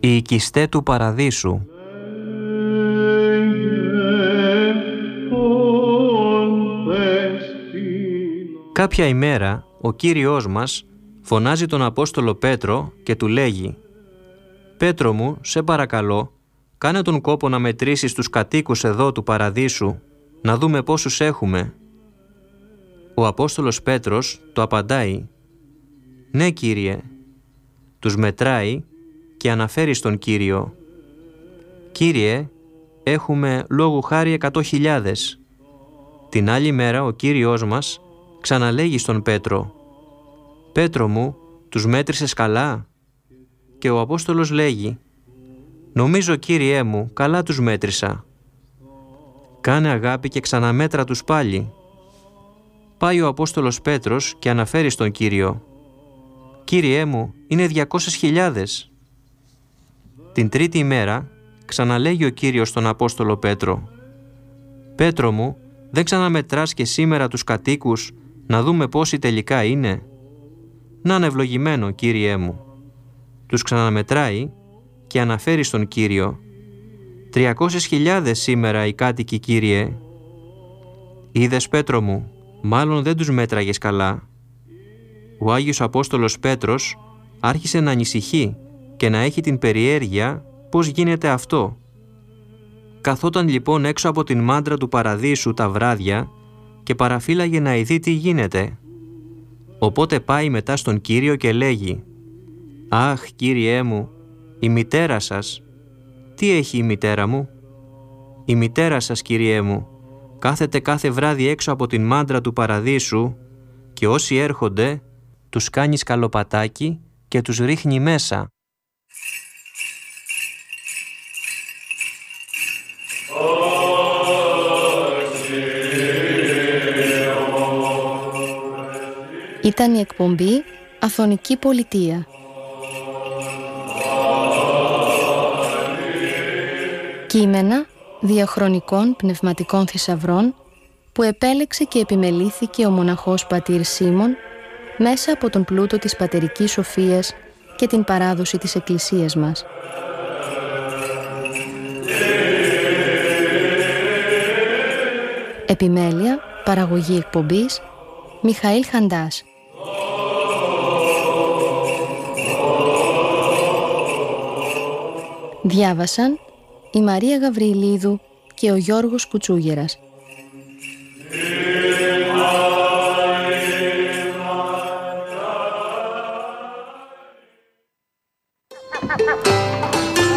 Οι οικιστέ του Παραδείσου. Κάποια ημέρα ο Κύριος μας φωνάζει τον Απόστολο Πέτρο και του λέγει «Πέτρο μου, σε παρακαλώ, κάνε τον κόπο να μετρήσεις τους κατοίκους εδώ του Παραδείσου, να δούμε πόσους έχουμε». Ο Απόστολος Πέτρος το απαντάει «Ναι, Κύριε». Τους μετράει και αναφέρει στον Κύριο «Κύριε, έχουμε λόγου χάρη 100.000». Την άλλη μέρα ο Κύριος μας ξαναλέγει στον Πέτρο «Πέτρο μου, τους μέτρησες καλά?» Και ο Απόστολος λέγει «Νομίζω, Κύριέ μου, καλά τους μέτρησα». Κάνε αγάπη και ξαναμέτρα τους πάλι. Πάει ο Απόστολος Πέτρος και αναφέρει στον Κύριο «Κύριέ μου, είναι 200.000». Την τρίτη ημέρα ξαναλέγει ο Κύριος στον Απόστολο Πέτρο «Πέτρο μου, δεν ξαναμετράς και σήμερα τους κατοίκους να δούμε πόσοι τελικά είναι?» «Να είναι ευλογημένο, Κύριέ μου». Τους ξαναμετράει και αναφέρει στον Κύριο «300.000 σήμερα οι κάτοικοι, Κύριε». «Είδες, Πέτρο μου, μάλλον δεν τους μέτραγες καλά». Ο Άγιος Απόστολος Πέτρος άρχισε να ανησυχεί και να έχει την περιέργεια πώς γίνεται αυτό. Καθόταν λοιπόν έξω από την μάντρα του Παραδείσου τα βράδια και παραφύλαγε να ειδεί τι γίνεται. Οπότε πάει μετά στον Κύριο και λέγει «Αχ, Κύριέ μου, η μητέρα σας». «Τι έχει η μητέρα μου?» «Η μητέρα σας, Κύριέ μου, κάθεται κάθε βράδυ έξω από την μάντρα του Παραδείσου και όσοι έρχονται τους κάνει σκαλοπατάκι και τους ρίχνει μέσα». Ήταν η εκπομπή Αθωνική Πολιτεία. Κείμενα διαχρονικών πνευματικών θησαυρών που επέλεξε και επιμελήθηκε ο μοναχός πατήρ Σίμων μέσα από τον πλούτο της πατερικής σοφίας και την παράδοση της Εκκλησίας μας. Επιμέλεια, παραγωγή εκπομπής, Μιχαήλ Χαντάς. Διάβασαν η Μαρία Γαβριλίδου και ο Γιώργος Κουτσούγερας.